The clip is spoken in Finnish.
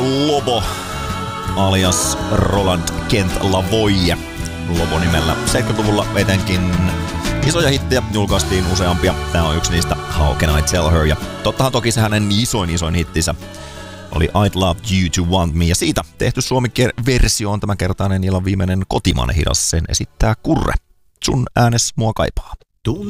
Lobo alias Roland Kent Lavoie Lobo nimellä. 70-luvulla etenkin isoja hittejä julkaistiin useampia. Tää on yksi niistä, How Can I Tell Her. Ja tottahan toki se hänen isoin hittinsä oli I'd Love You To Want Me. Ja siitä tehty suomi-versio on tämänkertainen illan viimeinen kotimainen hidas. Sen esittää Kurre. Sun äänes mua kaipaa.